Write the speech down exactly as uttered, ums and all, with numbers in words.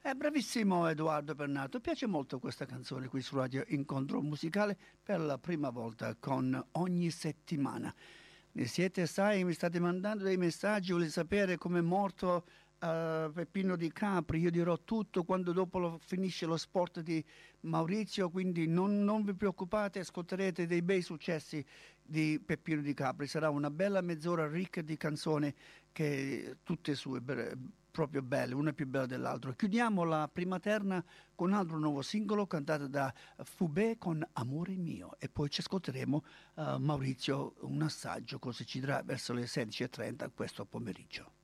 È bravissimo Edoardo Bernato, piace molto questa canzone qui su Radio Incontro Musicale per la prima volta con ogni settimana. Ne siete sai, mi state mandando dei messaggi, volete sapere come è morto uh, Peppino Di Capri? Io dirò tutto quando dopo lo, finisce lo sport di Maurizio, quindi non, non vi preoccupate, ascolterete dei bei successi di Peppino Di Capri. Sarà una bella mezz'ora ricca di canzoni che tutte sue proprio belle, una più bella dell'altra. Chiudiamo la prima terna con un altro nuovo singolo cantato da Fubé con Amore mio e poi ci ascolteremo uh, Maurizio un assaggio, così ci darà verso le sedici e trenta questo pomeriggio.